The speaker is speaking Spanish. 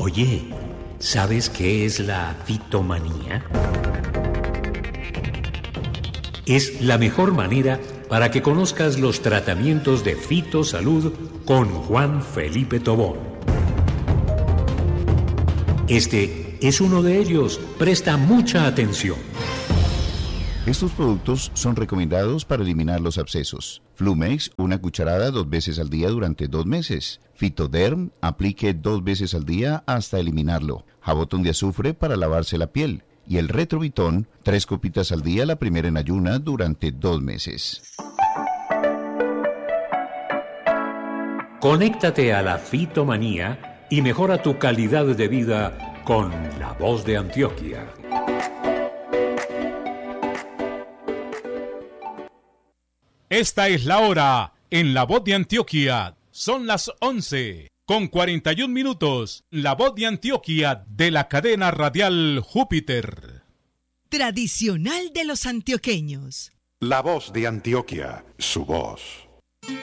Oye, ¿sabes qué es la fitomanía? Es la mejor manera para que conozcas los tratamientos de fitosalud con Juan Felipe Tobón. Este es uno de ellos. Presta mucha atención. Estos productos son recomendados para eliminar los abscesos. Flumex, 1 cucharada 2 veces al día durante 2 meses. Fitoderm, aplique 2 veces al día hasta eliminarlo. Jabotón de azufre para lavarse la piel. Y el Retrovitón, 3 copitas al día, la primera en ayuna durante 2 meses. Conéctate a la fitomanía y mejora tu calidad de vida con La Voz de Antioquia. Esta es la hora en La Voz de Antioquia. Son las 11:41. La Voz de Antioquia de la cadena radial Júpiter. Tradicional de los antioqueños. La Voz de Antioquia, su voz.